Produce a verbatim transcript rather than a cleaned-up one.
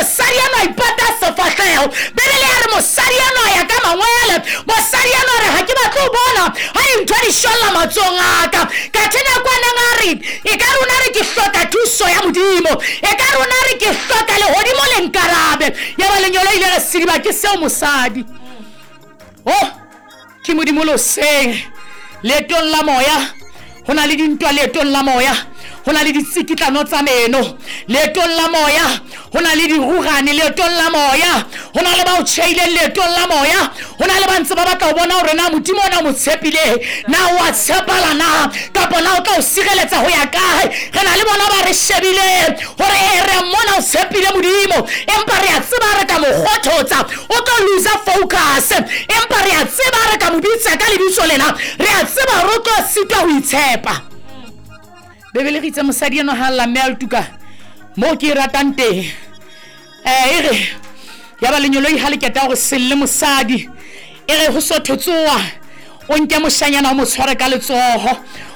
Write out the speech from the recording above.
mosadi eno a ipata sefatlhego bebele ya re mosadi eno a ya ka mangwele mosadi eno a re ga ke batlo o bona ga dintho di šolla matsong aka ka thena kwaneng a re e ka rona re ke hloka thuso ya modimo e ka rona re ke hloka legodimo le nkarabe ya ba lenyolo ile re sediba ke seo mosadi oh ke modimo lo seng leetong la moya go na le dintwa leetong la moya go na le ditsikitlano tsa meno leetong la moya go na le dirugane leetong la moya go na le ba o tšhaileng leetong la moya go na le bantse ba batla o bona gore na modimo ona mo tshepile na wa tshepala na kapo na o tla o sireletsa go ya kae re na le bona ba re shebile gore e re mmona o tshepile modimo empa re a tseba re ka mo kgothotsa o tlo losa focus empa re a tseba re ka mo bitsa ka lebitso lena re a tseba re tlo sitwa go itshepa bebele re itse mosadi eno ha lla mme a tuka mo ke ratang teng eh ere ya ba lenyolo e ha le keta go selle mosadi ere go sothotsoa o nke moshanyana o mo tshware ka letsogo